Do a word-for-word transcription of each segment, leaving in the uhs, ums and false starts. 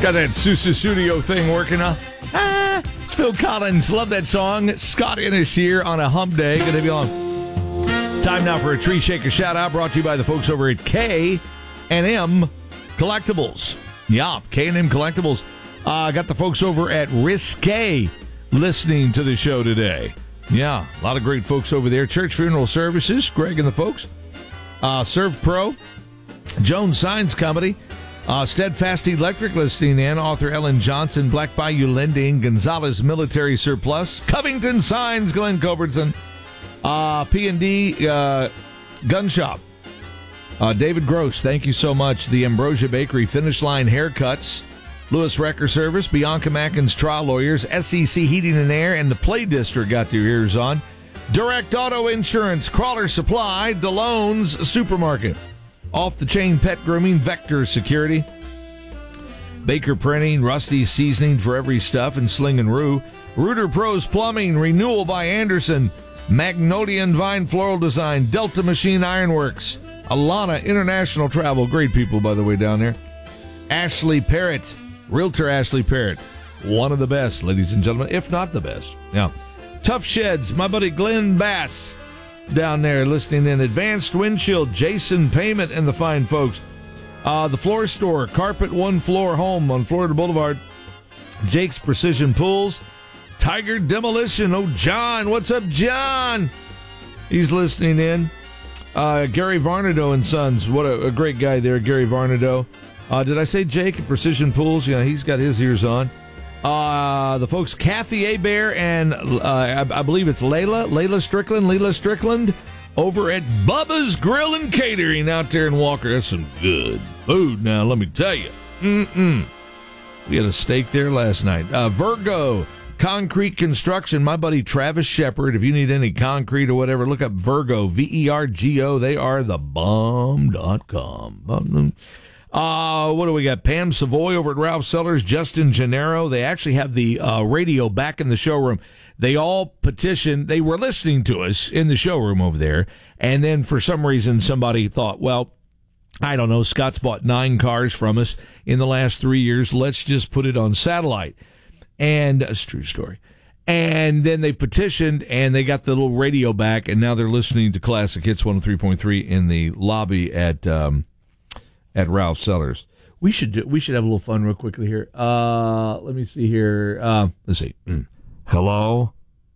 Got that Sussudio thing working on. Ah, it's Phil Collins. Love that song. Scott Innes here on a hump day. Going to be on. Time now for a tree shaker shout out brought to you by the folks over at K and M Collectibles. Yeah, K and M Collectibles. Uh, got the folks over at Risque listening to the show today. Yeah, a lot of great folks over there. Church Funeral Services, Greg and the folks. Uh, Serve Pro, Jones Signs Company, uh, Steadfast Electric listening in, author Ellen Johnson, Black Bayou Lending, Gonzalez Military Surplus, Covington Signs, Glenn Culbertson, uh, P and D uh, Gun Shop, uh, David Gross, thank you so much, the Ambrosia Bakery, Finish Line Haircuts, Lewis Wrecker Service, Bianca Mackin's Trial Lawyers, S E C Heating and Air, and the Play District got their ears on. Direct Auto Insurance, Crawler Supply, DeLone's Supermarket, Off the Chain Pet Grooming, Vector Security, Baker Printing, Rusty's Seasoning for Every Stuff, and Sling and Rue, Rooter Pros Plumbing, Renewal by Anderson, Magnolia and Vine Floral Design, Delta Machine Ironworks, Alana International Travel, great people by the way down there, Ashley Parrott, Realtor Ashley Parrott, one of the best, ladies and gentlemen, if not the best. Now, Tough Sheds, my buddy Glenn Bass down there listening in. Advanced Windshield, Jason Payment and the fine folks. Uh, the Floor Store, Carpet One Floor Home on Florida Boulevard. Jake's Precision Pools, Tiger Demolition. Oh, John, what's up, John? He's listening in. Uh, Gary Varnado and Sons, what a, a great guy there, Gary Varnado. Uh, did I say Jake at Precision Pools? Yeah, he's got his ears on. Uh, the folks Kathy Abear and uh, I, I believe it's Layla, Layla Strickland, Leela Strickland over at Bubba's Grill and Catering out there in Walker. That's some good food now, let me tell you. Mm-mm. We had a steak there last night. Uh, Virgo Concrete Construction, my buddy Travis Shepard. If you need any concrete or whatever, look up Virgo, V E R G O. They are the bomb dot com. Uh, what do we got? Pam Savoy over at Ralph Sellers, Justin Gennaro. They actually have the uh, radio back in the showroom. They all petitioned. They were listening to us in the showroom over there. And then for some reason, somebody thought, well, I don't know, Scott's bought nine cars from us in the last three years. Let's just put it on satellite. And it's a true story. And then they petitioned and they got the little radio back. And now they're listening to Classic Hits one oh three point three in the lobby at, um, at Ralph Sellers. We should do, we should have a little fun real quickly here. Uh, let me see here. Uh, let's see. Mm. Hello,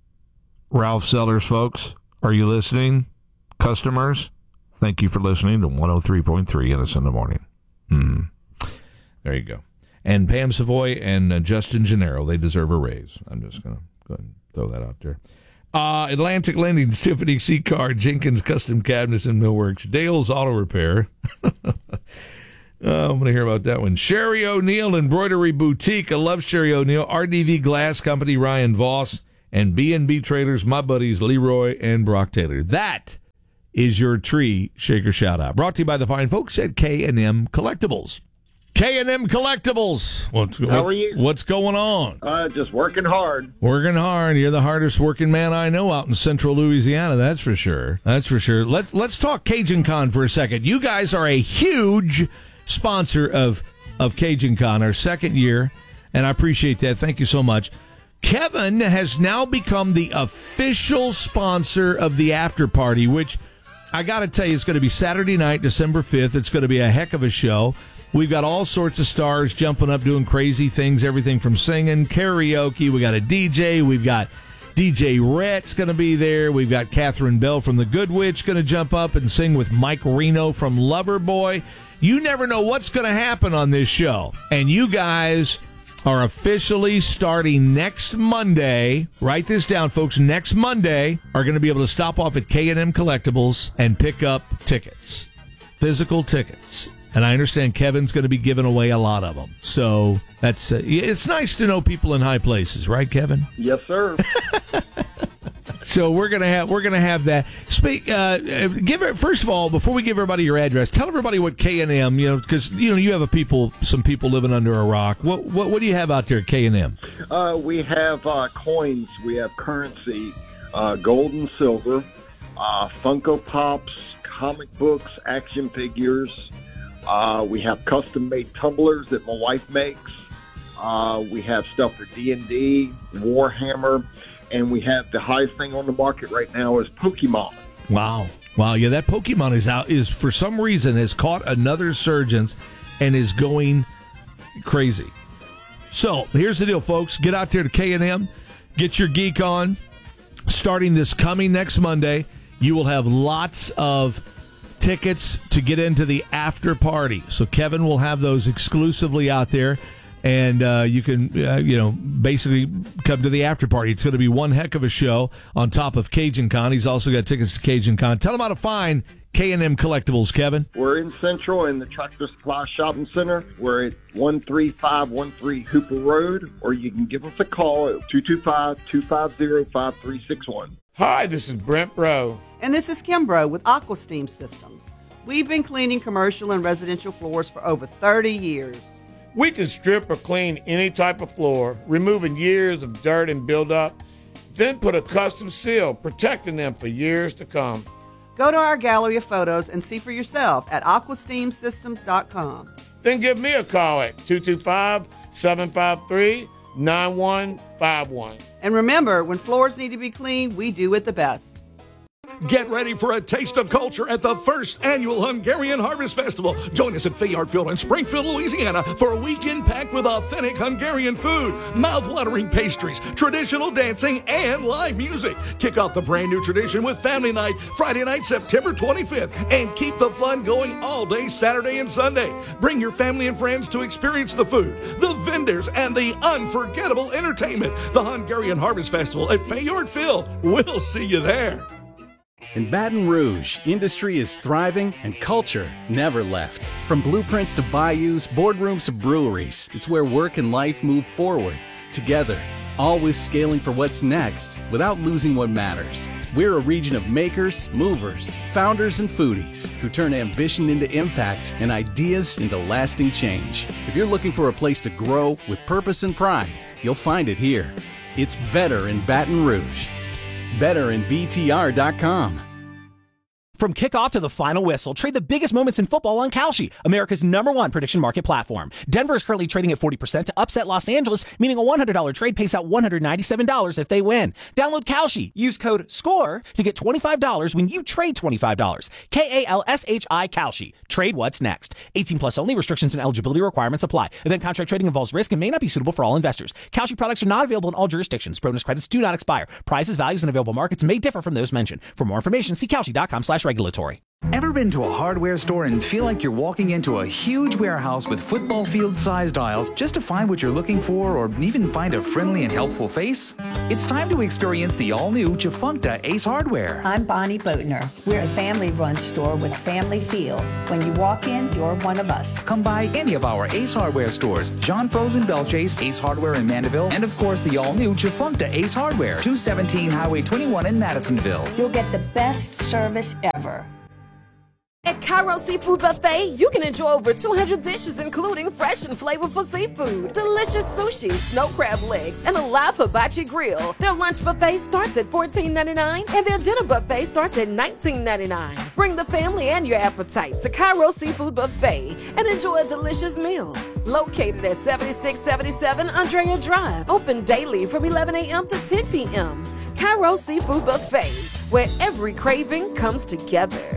Ralph Sellers folks. Are you listening? Customers, thank you for listening to one oh three point three Innocent in the Morning. Mm. There you go. And Pam Savoy and uh, Justin Gennaro, they deserve a raise. I'm just going to go ahead and throw that out there. Uh, Atlantic Lending, Tiffany C. Card, Jenkins Custom Cabinets and Millworks, Dale's Auto Repair. uh, I'm going to hear about that one. Sherry O'Neill Embroidery Boutique. I love Sherry O'Neill. R D V Glass Company, Ryan Voss. And B and B Traders, my buddies Leroy and Brock Taylor. That is your tree shaker shout out. Brought to you by the fine folks at K and M Collectibles. K and M Collectibles. What's, How are you? What's going on? Uh, just working hard. Working hard. You're the hardest working man I know out in central Louisiana, that's for sure. That's for sure. Let's let's talk Cajun Con for a second. You guys are a huge sponsor of, of Cajun Con, our second year, and I appreciate that. Thank you so much. Kevin has now become the official sponsor of the after party, which I got to tell you, it's going to be Saturday night, December fifth. It's going to be a heck of a show. We've got all sorts of stars jumping up, doing crazy things, everything from singing, karaoke. We got a D J. We've got D J Rhett's going to be there. We've got Catherine Bell from The Good Witch going to jump up and sing with Mike Reno from Loverboy. You never know what's going to happen on this show. And you guys are officially starting next Monday. Write this down, folks. Next Monday are going to be able to stop off at K and M Collectibles and pick up tickets, physical tickets. And I understand Kevin's going to be giving away a lot of them. So that's uh, it's nice to know people in high places, right, Kevin? Yes, sir. So we're gonna have we're gonna have that. Speak. Uh, give it first of all before we give everybody your address. Tell everybody what K and M. You know, because you know you have a people some people living under a rock. What what what do you have out there at K and M? Uh, we have uh, coins. We have currency, uh, gold and silver, uh, Funko Pops, comic books, action figures. Uh, we have custom-made tumblers that my wife makes. Uh, we have stuff for D and D, Warhammer, and we have the highest thing on the market right now is Pokemon. Wow. Wow, yeah, that Pokemon is out, is for some reason has caught another surgeons and is going crazy. So, here's the deal, folks. Get out there to K and M. Get your geek on. Starting this coming next Monday, you will have lots of tickets to get into the after party. So Kevin will have those exclusively out there, and uh, you can, uh, you know, basically come to the after party. It's going to be one heck of a show on top of Cajun Con. He's also got tickets to Cajun Con. Tell them how to find K and M Collectibles, Kevin. We're in Central in the Tractor Supply Shopping Center. We're at one three five one three Hooper Road, or you can give us a call at two two five, two five zero, five three six one. Hi, this is Brent Bro. And this is Kim Bro with AquaSteam Systems. We've been cleaning commercial and residential floors for over thirty years. We can strip or clean any type of floor, removing years of dirt and buildup, then put a custom seal, protecting them for years to come. Go to our gallery of photos and see for yourself at aqua steam systems dot com. Then give me a call at two two five, seven five three, nine one five one. And remember, when floors need to be cleaned, we do it the best. Get ready for a taste of culture at the first annual Hungarian Harvest Festival. Join us at Fayard Field in Springfield, Louisiana for a weekend packed with authentic Hungarian food, mouth-watering pastries, traditional dancing, and live music. Kick off the brand new tradition with Family Night, Friday night, September twenty-fifth, and keep the fun going all day Saturday and Sunday. Bring your family and friends to experience the food, the vendors, and the unforgettable entertainment. The Hungarian Harvest Festival at Fayard Field. We'll see you there. In Baton Rouge, industry is thriving and culture never left. From blueprints to bayous, boardrooms to breweries, it's where work and life move forward, together, always scaling for what's next without losing what matters. We're a region of makers, movers, founders, and foodies who turn ambition into impact and ideas into lasting change. If you're looking for a place to grow with purpose and pride, you'll find it here. It's better in Baton Rouge. better in B T R dot com. From kickoff to the final whistle, trade the biggest moments in football on Kalshi, America's number one prediction market platform. Denver is currently trading at forty percent to upset Los Angeles, meaning a one hundred dollars trade pays out one hundred ninety-seven dollars if they win. Download Kalshi. Use code SCORE to get twenty-five dollars when you trade twenty-five dollars. K A L S H I Kalshi. Trade what's next. eighteen plus only. Restrictions and eligibility requirements apply. Event contract trading involves risk and may not be suitable for all investors. Kalshi products are not available in all jurisdictions. Bonus credits do not expire. Prices, values, and available markets may differ from those mentioned. For more information, see Kalshi dot com slash regulatory. Ever been to a hardware store and feel like you're walking into a huge warehouse with football field-sized aisles just to find what you're looking for or even find a friendly and helpful face? It's time to experience the all-new Jafuncta Ace Hardware. I'm Bonnie Boatner. We're a family-run store with family feel. When you walk in, you're one of us. Come by any of our Ace Hardware stores, John Frozen Belchase, Ace Hardware in Mandeville, and of course the all-new Jafuncta Ace Hardware, two seventeen Highway twenty-one in Madisonville. You'll get the best service ever. At Cairo Seafood Buffet, you can enjoy over two hundred dishes, including fresh and flavorful seafood, delicious sushi, snow crab legs, and a live hibachi grill. Their lunch buffet starts at fourteen ninety-nine, and their dinner buffet starts at nineteen ninety-nine. Bring the family and your appetite to Cairo Seafood Buffet and enjoy a delicious meal. Located at seventy-six seventy-seven Andrea Drive, open daily from eleven a.m. to ten p.m. Cairo Seafood Buffet, where every craving comes together.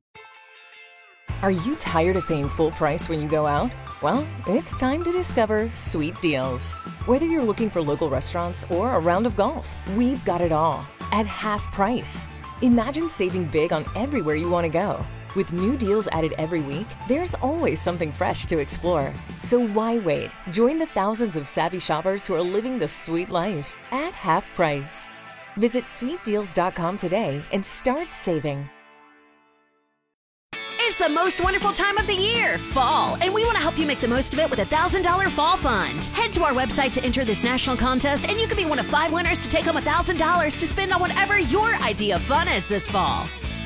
Are you tired of paying full price when you go out? Well, it's time to discover Sweet Deals. Whether you're looking for local restaurants or a round of golf, we've got it all at half price. Imagine saving big on everywhere you want to go. With new deals added every week, there's always something fresh to explore. So why wait? Join the thousands of savvy shoppers who are living the sweet life at half price. Visit sweet deals dot com today and start saving. It's the most wonderful time of the year, fall, and we want to help you make the most of it with a one thousand dollars Fall Fund. Head to our website to enter this national contest, and you could be one of five winners to take home one thousand dollars to spend on whatever your idea of fun is this fall.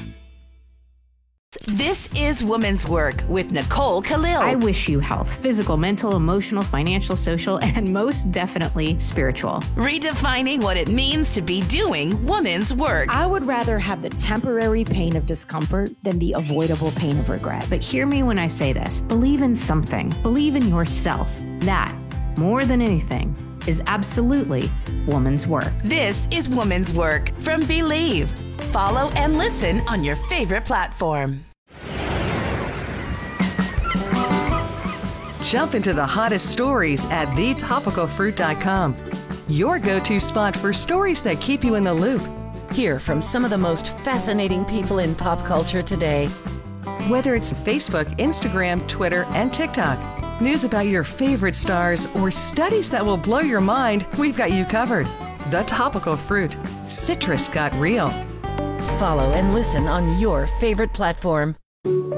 This is Women's Work with Nicole Khalil. I wish you health, physical, mental, emotional, financial, social, and most definitely spiritual. Redefining what it means to be doing women's work. I would rather have the temporary pain of discomfort than the avoidable pain of regret. But hear me when I say this. Believe in something. Believe in yourself. That more than anything, is absolutely woman's work. This is Woman's Work from Believe. Follow and listen on your favorite platform. Jump into the hottest stories at the topical fruit dot com. Your go-to spot for stories that keep you in the loop. Hear from some of the most fascinating people in pop culture today. Whether it's Facebook, Instagram, Twitter, and TikTok, news about your favorite stars, or studies that will blow your mind, we've got you covered. The Topical Fruit. Citrus got real. Follow and listen on your favorite platform.